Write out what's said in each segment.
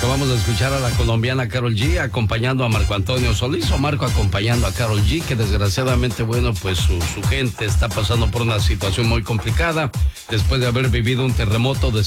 Acabamos de escuchar a la colombiana Karol G acompañando a Marco Antonio Solís, o Marco acompañando a Karol G, que desgraciadamente, bueno, pues su gente está pasando por una situación muy complicada después de haber vivido un terremoto de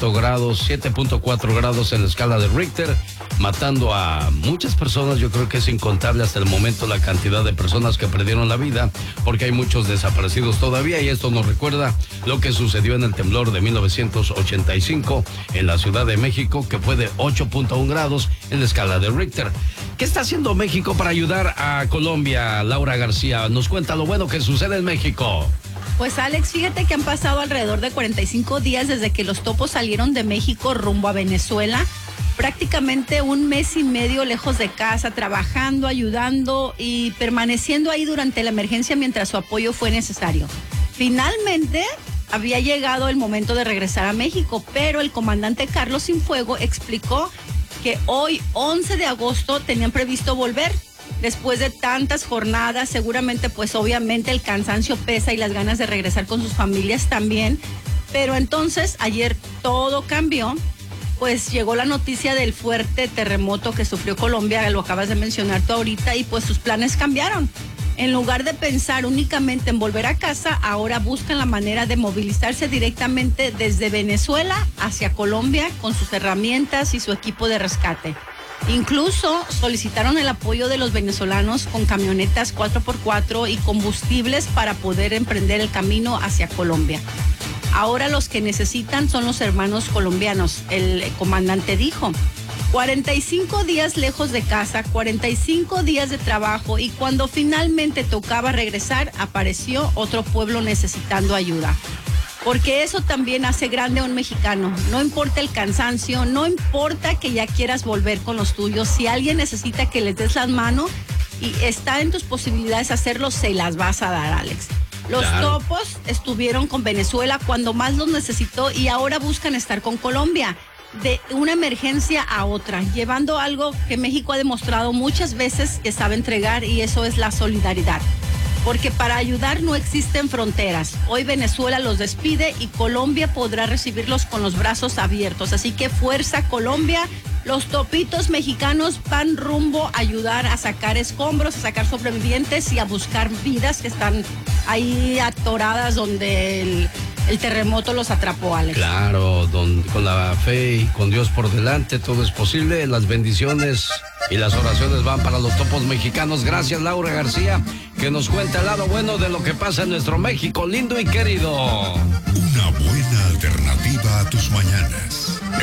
7.4 grados en la escala de Richter, matando a muchas personas. Yo creo que es incontable hasta el momento la cantidad de personas que perdieron la vida, porque hay muchos desaparecidos todavía, y esto nos recuerda lo que sucedió en el temblor de 1985 en la Ciudad de México, que fue de 8.1 grados en la escala de Richter. ¿Qué está haciendo México para ayudar a Colombia? Laura García nos cuenta lo bueno que sucede en México. Pues Alex, fíjate que han pasado alrededor de 45 días desde que los topos salieron de México rumbo a Venezuela. Prácticamente un mes y medio lejos de casa, trabajando, ayudando y permaneciendo ahí durante la emergencia mientras su apoyo fue necesario. Finalmente había llegado el momento de regresar a México, pero el comandante Carlos Cienfuegos explicó que hoy, 11 de agosto, tenían previsto volver. Después de tantas jornadas, seguramente, pues obviamente el cansancio pesa y las ganas de regresar con sus familias también. Pero entonces, ayer todo cambió, pues llegó la noticia del fuerte terremoto que sufrió Colombia, lo acabas de mencionar tú ahorita, y pues sus planes cambiaron. En lugar de pensar únicamente en volver a casa, ahora buscan la manera de movilizarse directamente desde Venezuela hacia Colombia con sus herramientas y su equipo de rescate. Incluso solicitaron el apoyo de los venezolanos con camionetas 4x4 y combustibles para poder emprender el camino hacia Colombia. Ahora los que necesitan son los hermanos colombianos, el comandante dijo. 45 días lejos de casa, 45 días de trabajo, y cuando finalmente tocaba regresar, apareció otro pueblo necesitando ayuda. Porque eso también hace grande a un mexicano. No importa el cansancio, no importa que ya quieras volver con los tuyos. Si alguien necesita que les des las manos y está en tus posibilidades hacerlo, se las vas a dar, Alex. Los topos estuvieron con Venezuela cuando más los necesitó y ahora buscan estar con Colombia. De una emergencia a otra, llevando algo que México ha demostrado muchas veces que sabe entregar, y eso es la solidaridad. Porque para ayudar no existen fronteras. Hoy Venezuela los despide y Colombia podrá recibirlos con los brazos abiertos. Así que fuerza Colombia, los topitos mexicanos van rumbo a ayudar a sacar escombros, a sacar sobrevivientes y a buscar vidas que están ahí atoradas donde el terremoto los atrapó, Alex. Claro, con la fe y con Dios por delante todo es posible. Las bendiciones y las oraciones van para los topos mexicanos. Gracias, Laura García, que nos cuenta el lado bueno de lo que pasa en nuestro México lindo y querido. Una buena alternativa a tus mañanas.